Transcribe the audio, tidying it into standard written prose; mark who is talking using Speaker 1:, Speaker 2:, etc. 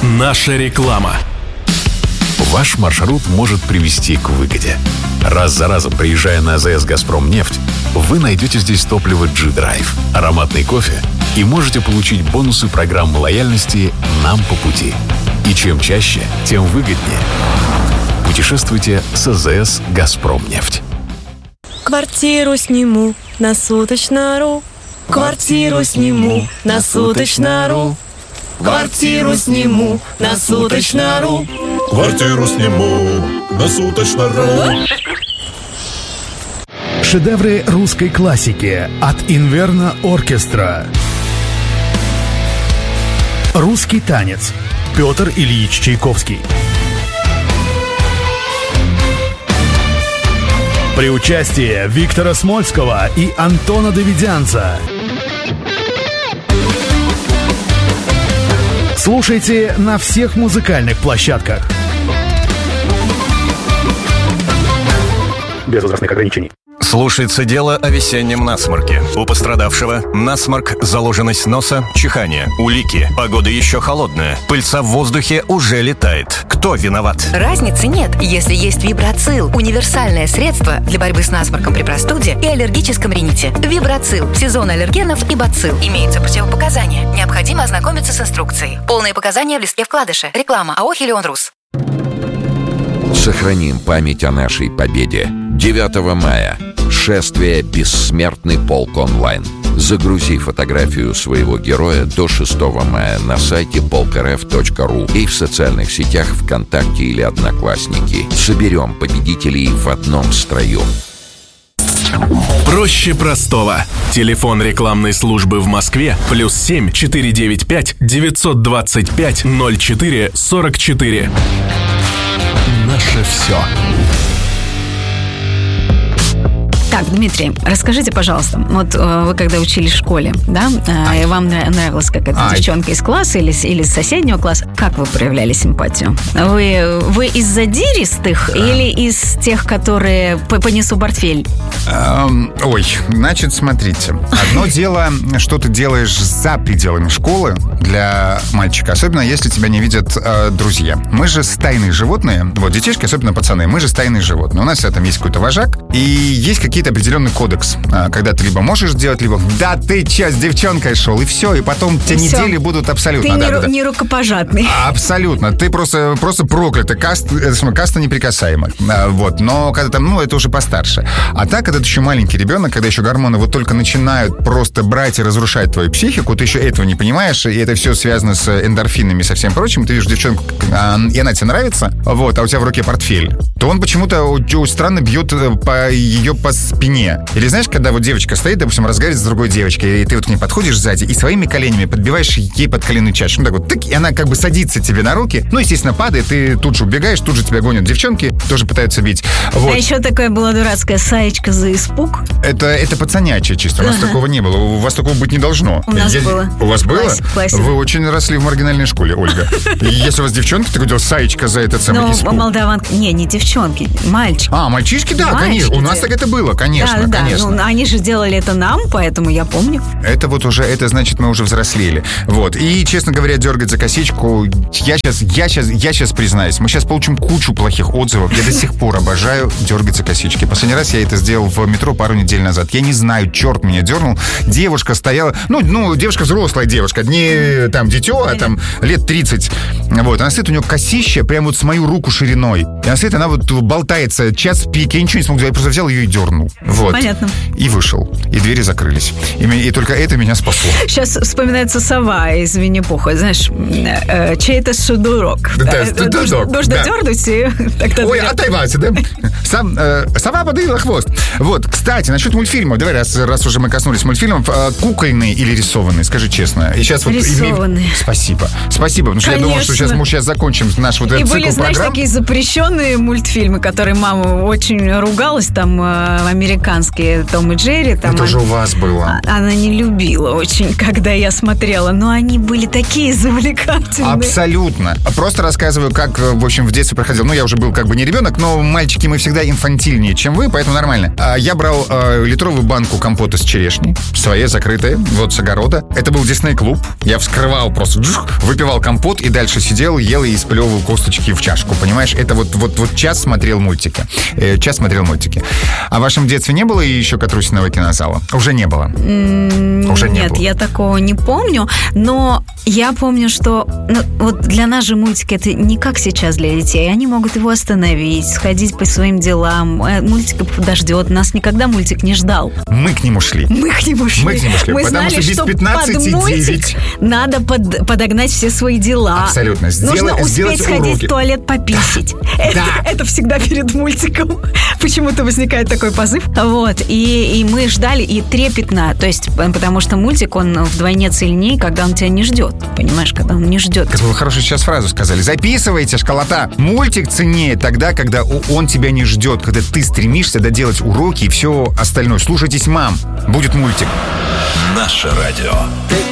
Speaker 1: Наша реклама.
Speaker 2: Ваш маршрут может привести к выгоде. Раз за разом, приезжая на АЗС «Газпромнефть», вы найдете здесь топливо G-Drive, ароматный кофе и можете получить бонусы программы лояльности «Нам по пути». И чем чаще, тем выгоднее. Путешествуйте с АЗС «Газпромнефть».
Speaker 3: Квартиру сниму на Суточно.ру. Квартиру сниму на Суточно.ру. Квартиру сниму на Суточно.ру.
Speaker 4: Квартиру сниму на Суточно.ру.
Speaker 5: Шедевры русской классики от Инверно Оркестра. Русский танец. Петр Ильич Чайковский. При участии Виктора Смольского и Антона Давидянца. Слушайте на всех музыкальных площадках. Без возрастных ограничений.
Speaker 6: Слушается дело о весеннем насморке. У пострадавшего насморк, заложенность носа, чихание, улики. Погода еще холодная. Пыльца в воздухе уже летает. Кто виноват?
Speaker 7: Разницы нет, если есть Вибрацил. Универсальное средство для борьбы с насморком при простуде и аллергическом рините. Вибрацил. Сезон аллергенов и бацилл. Имеются противопоказания. Необходимо ознакомиться с инструкцией. Полные показания в листке вкладыша. Реклама АО «Хелион Рус».
Speaker 8: Сохраним память о нашей победе. 9 мая. Шествие «Бессмертный полк онлайн». Загрузи фотографию своего героя до 6 мая на сайте polkrf.ru и в социальных сетях ВКонтакте или Одноклассники. Соберем победителей в одном строю.
Speaker 1: Проще простого. Телефон рекламной службы в Москве +7 495 925 04 44. Наше все.
Speaker 9: Так, Дмитрий, расскажите, пожалуйста, вот вы когда учились в школе, да, и вам нравилась какая-то девчонка из класса или из соседнего класса, как вы проявляли симпатию? Вы из задиристых или из тех, которые понесу портфель?
Speaker 10: Значит, смотрите. Одно дело, что ты делаешь за пределами школы для мальчика, особенно если тебя не видят друзья. Мы же стайные животные, вот детишки, особенно пацаны, мы же стайные животные. У нас всегда там есть какой-то вожак, и есть какие-то определенный кодекс, когда ты либо можешь сделать, либо да ты че, с девчонкой шел, и все, и потом те недели будут абсолютно...
Speaker 9: Ты не рукопожатный.
Speaker 10: Абсолютно. Ты просто проклятый. Каста неприкасаемых. Вот. Но когда там, это уже постарше. А так, когда ты еще маленький ребенок, когда еще гормоны вот только начинают просто брать и разрушать твою психику, ты еще этого не понимаешь, и это все связано с эндорфинами и со всем прочим, ты видишь девчонку, и она тебе нравится, вот, а у тебя в руке портфель, то он почему-то странно бьет ее по спине. Или знаешь, когда вот девочка стоит, допустим, разговаривает с другой девочкой, и ты вот к ней подходишь сзади и своими коленями подбиваешь ей под коленный чаш. Так вот, тык, и она как бы садится тебе на руки, естественно, падает, ты тут же убегаешь, тут же тебя гонят девчонки, тоже пытаются бить. Вот.
Speaker 9: А еще такая была дурацкая саечка за испуг.
Speaker 10: Это пацанячее чисто, у нас такого не было, у вас такого быть не должно.
Speaker 9: У нас было.
Speaker 10: У вас было?
Speaker 9: Классик.
Speaker 10: Вы очень росли в маргинальной школе, Ольга. Если у вас девчонки, ты говорил, саечка за этот самый испуг.
Speaker 9: Молдаванки, не девчонки, мальчики.
Speaker 10: Мальчишки, да, конечно, у нас так это было, конечно.
Speaker 9: Да, они же делали это нам, поэтому я помню.
Speaker 10: Это значит, мы уже взрослели. Вот. И, честно говоря, дергать за косичку, я сейчас признаюсь, мы сейчас получим кучу плохих отзывов. Я до сих пор обожаю дергать за косички. Последний раз я это сделал в метро пару недель назад. Я не знаю, черт меня дернул. Девушка стояла, девушка взрослая девушка, не там дитё, а там лет 30. Вот. Она стоит, у нее косище прям вот с мою руку шириной. И она стоит, она вот болтается час пик. Я ничего не смог делать, я просто взял ее и дернул. Вот.
Speaker 9: Понятно.
Speaker 10: И вышел. И двери закрылись. И только это меня спасло.
Speaker 9: Сейчас вспоминается сова из Винни-Пуха. Знаешь, чей-то шедурок. Нужно дернуть и тогда...
Speaker 10: Ой, оторвался, да? Сова подвинула хвост. Вот, кстати, насчет мультфильмов. Давай, раз уже мы коснулись мультфильмов. Кукольные или рисованные? Скажи честно. И сейчас
Speaker 9: рисованные.
Speaker 10: Спасибо. Потому что я думал, что мы сейчас закончим наш вот этот цикл программ.
Speaker 9: И были, знаешь, такие запрещенные мультфильмы, которые мама очень ругалась, там американские Том и Джерри. Там
Speaker 10: это же у вас было.
Speaker 9: Она не любила очень, когда я смотрела, но они были такие завлекательные.
Speaker 10: Абсолютно. Просто рассказываю, как, в общем, в детстве проходил. Ну, я уже был как бы не ребенок, но мальчики мы всегда инфантильнее, чем вы, поэтому нормально. Я брал литровую банку компота с черешней, своей, закрытой, вот с огорода. Это был Дисней-клуб. Я вскрывал просто, выпивал компот и дальше сидел, ел и сплевывал косточки в чашку, понимаешь? Это вот час смотрел мультики. А в вашем детстве не было еще Катрусиного кинозала? Уже не было? Уже не
Speaker 9: Нет,
Speaker 10: было.
Speaker 9: я такого не помню, но я помню, что вот для нас же мультики это не как сейчас для детей. Они могут его остановить, сходить по своим делам. Мультик подождет. Нас никогда мультик не ждал.
Speaker 10: Мы к нему шли. Мы
Speaker 9: Мы
Speaker 10: потому
Speaker 9: знали,
Speaker 10: что без 15:09
Speaker 9: надо подогнать все свои дела.
Speaker 10: Абсолютно.
Speaker 9: Нужно успеть сходить
Speaker 10: уроки.
Speaker 9: в туалет пописить. Это всегда перед мультиком. Почему-то возникает такой позыв. Вот. И мы ждали, и трепетно. То есть, потому что мультик, он вдвойне цельнее, когда он тебя не ждет. Понимаешь, когда он не ждет.
Speaker 10: Как вы хорошую сейчас фразу сказали. Записывайте, школота. Мультик ценнее тогда, когда он тебя не ждет, когда ты стремишься доделать уроки и все остальное. Слушайтесь, мам. Будет мультик.
Speaker 1: Наше радио.